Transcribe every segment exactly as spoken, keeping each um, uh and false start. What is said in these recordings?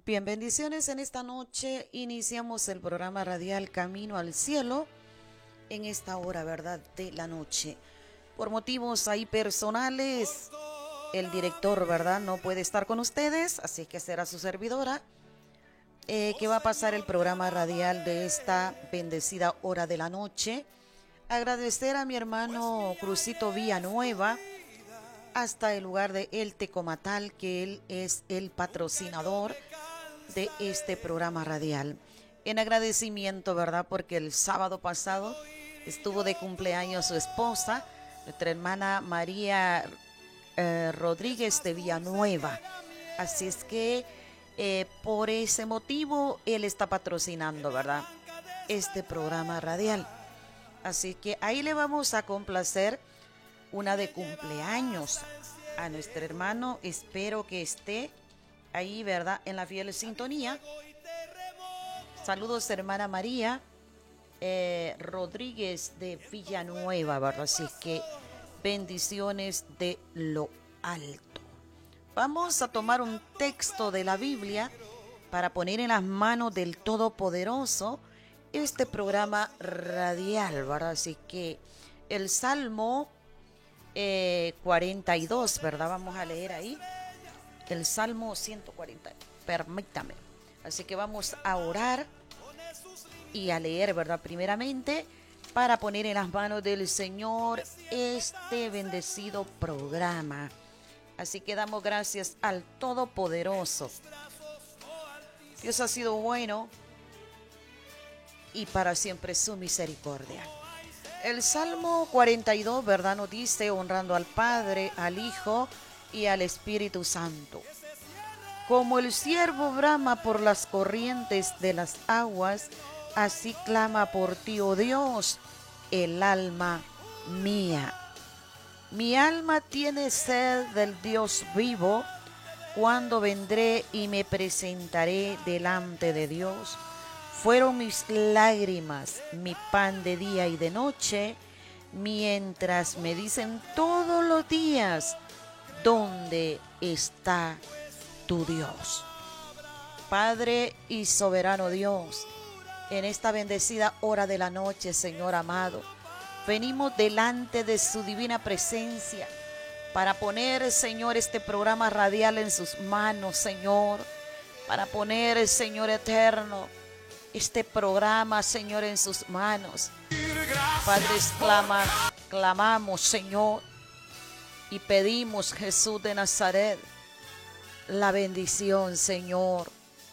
Bien, bendiciones en esta noche. Iniciamos el programa radial Camino al Cielo en esta hora, ¿verdad?, de la noche. Por motivos ahí personales, el director, ¿verdad?, no puede estar con ustedes, así que será su servidora eh, que va a pasar el programa radial de esta bendecida hora de la noche. Agradecer a mi hermano Crucito Villanueva hasta el lugar de El Tecomatal, que él es el patrocinador de este programa radial. En agradecimiento, ¿verdad?, porque el sábado pasado estuvo de cumpleaños su esposa, nuestra hermana María eh, Rodríguez de Villanueva. Así es que eh, por ese motivo él está patrocinando, ¿verdad?, este programa radial. Así que ahí le vamos a complacer una de cumpleaños a nuestro hermano. Espero que esté ahí, ¿verdad?, en la fiel sintonía. Saludos, hermana María eh, Rodríguez de Villanueva, ¿verdad? Así que bendiciones de lo alto. Vamos a tomar un texto de la Biblia para poner en las manos del Todopoderoso este programa radial, ¿verdad? Así que el Salmo eh, cuarenta y dos, ¿verdad? Vamos a leer ahí el Salmo ciento cuarenta, permítame. Así que vamos a orar y a leer, ¿verdad?, primeramente, para poner en las manos del Señor este bendecido programa. Así que damos gracias al Todopoderoso. Dios ha sido bueno y para siempre su misericordia. El Salmo cuarenta y dos, ¿verdad?, nos dice: honrando al Padre, al Hijo y al Espíritu Santo. Como el ciervo brama por las corrientes de las aguas, así clama por ti, oh Dios, el alma mía. Mi alma tiene sed del Dios vivo. Cuando vendré y me presentaré delante de Dios. Fueron mis lágrimas mi pan de día y de noche, mientras me dicen todos los días: ¿dónde está tu Dios? Padre y soberano Dios, en esta bendecida hora de la noche, Señor amado, venimos delante de su divina presencia para poner, Señor, este programa radial en sus manos, Señor, para poner, Señor eterno, este programa, Señor, en sus manos. Padre, clama, clamamos, Señor, y pedimos, Jesús de Nazaret, la bendición, Señor,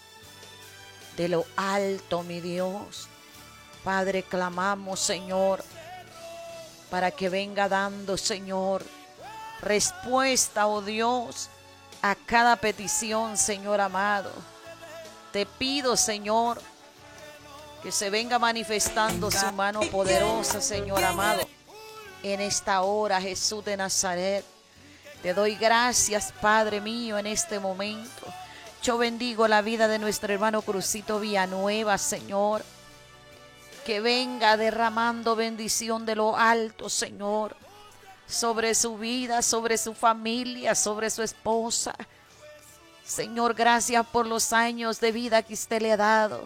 de lo alto, mi Dios. Padre, clamamos, Señor, para que venga dando, Señor, respuesta, oh Dios, a cada petición, Señor amado. Te pido, Señor, que se venga manifestando su mano poderosa, Señor amado, en esta hora, Jesús de Nazaret. Te doy gracias, Padre mío, en este momento. Yo bendigo la vida de nuestro hermano Crucito Villanueva, Señor. Que venga derramando bendición de lo alto, Señor, sobre su vida, sobre su familia, sobre su esposa. Señor, gracias por los años de vida que usted le ha dado.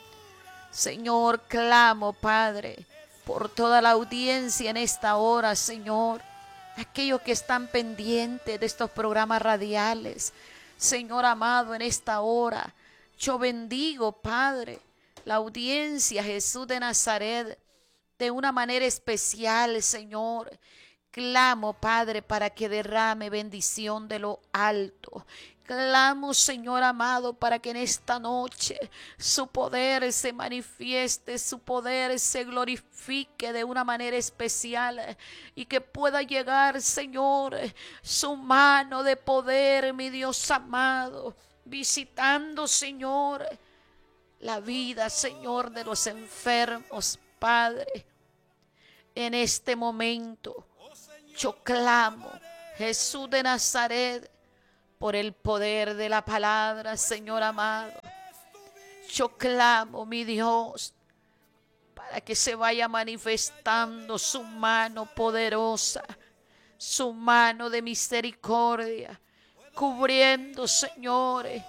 Señor, clamo, Padre, por toda la audiencia en esta hora, Señor. Aquellos que están pendientes de estos programas radiales, Señor amado, en esta hora, yo bendigo, Padre, la audiencia, Jesús de Nazaret, de una manera especial, Señor. Clamo, Padre, para que derrame bendición de lo alto. Clamo, Señor amado, para que en esta noche su poder se manifieste, su poder se glorifique de una manera especial y que pueda llegar, Señor, su mano de poder, mi Dios amado, visitando, Señor, la vida, Señor, de los enfermos, Padre. En este momento yo clamo, Jesús de Nazaret, por el poder de la palabra, Señor amado. Yo clamo, mi Dios, para que se vaya manifestando su mano poderosa, su mano de misericordia, cubriendo, Señor,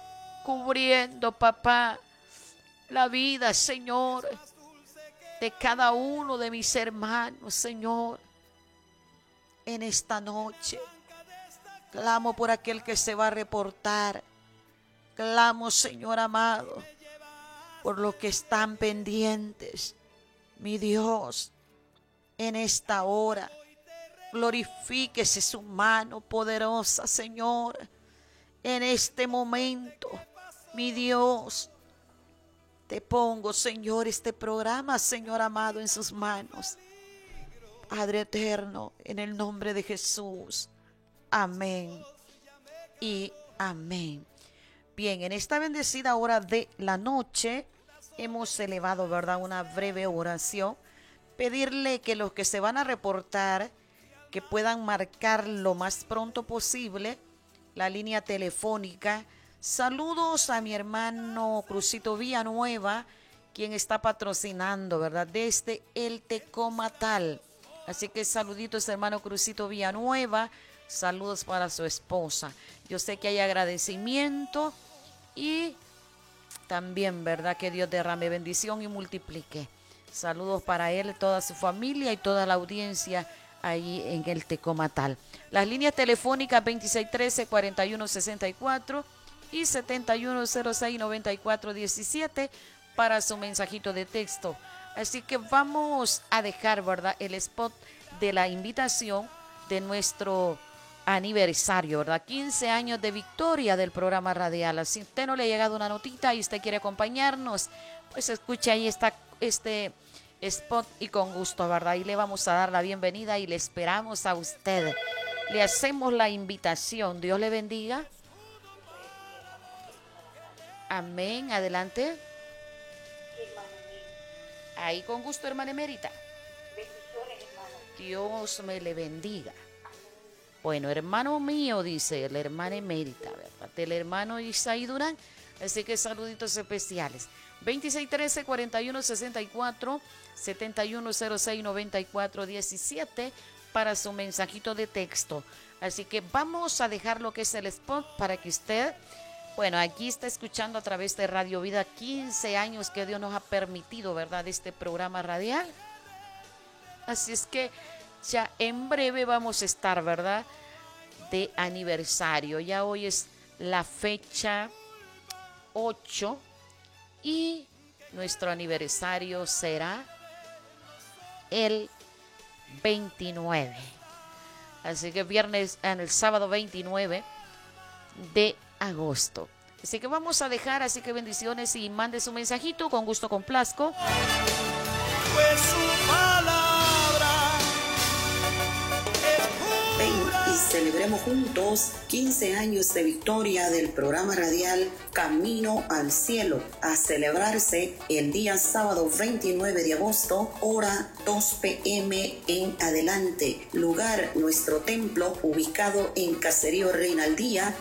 cubriendo, papá, la vida, Señor, de cada uno de mis hermanos, Señor. En esta noche, clamo por aquel que se va a reportar. Clamo, Señor amado, por los que están pendientes. Mi Dios, en esta hora, glorifíquese su mano poderosa, Señor. En este momento, mi Dios, te pongo, Señor, este programa, Señor amado, en sus manos. Padre eterno, en el nombre de Jesús. Amén y amén. Bien, en esta bendecida hora de la noche, hemos elevado, ¿verdad?, una breve oración. Pedirle que los que se van a reportar, que puedan marcar lo más pronto posible la línea telefónica. Saludos a mi hermano Crucito Villanueva, quien está patrocinando, ¿verdad?, desde el Tecomatal. Así que saluditos, hermano Crucito Villanueva. Saludos para su esposa. Yo sé que hay agradecimiento y también, ¿verdad?, que Dios derrame bendición y multiplique. Saludos para él, toda su familia y toda la audiencia ahí en el Tecomatal. Las líneas telefónicas veintiséis trece, cuarenta y uno sesenta y cuatro y setenta y uno cero seis, noventa y cuatro diecisiete para su mensajito de texto. Así que vamos a dejar, ¿verdad?, el spot de la invitación de nuestro aniversario, ¿verdad? quince años de victoria del programa radial. Si a usted no le ha llegado una notita y usted quiere acompañarnos, pues escuche ahí está este spot y con gusto, ¿verdad? Y le vamos a dar la bienvenida y le esperamos a usted. Le hacemos la invitación. Dios le bendiga. Amén. Adelante. Ahí con gusto, hermana emérita. Dios me le bendiga. Bueno, hermano mío, dice la hermana emérita, ¿verdad? Del hermano Isaí Durán. Así que saluditos especiales. veintiséis trece, cuarenta y uno sesenta y cuatro, setenta y uno cero seis, noventa y cuatro diecisiete para su mensajito de texto. Así que vamos a dejar lo que es el spot para que usted, bueno, aquí está escuchando a través de Radio Vida, quince años que Dios nos ha permitido, ¿verdad?, este programa radial. Así es que ya en breve vamos a estar, ¿verdad?, de aniversario. Ya hoy es la fecha ocho y nuestro aniversario será el veintinueve. Así que viernes, en el sábado veintinueve de agosto. Así que vamos a dejar, así que bendiciones y mande su mensajito, con gusto complazco. Pues su palabra. Ven y celebremos juntos quince años de victoria del programa radial Camino al Cielo, a celebrarse el día sábado veintinueve de agosto, hora dos pe eme en adelante. Lugar, nuestro templo, ubicado en Caserío Reinaldía,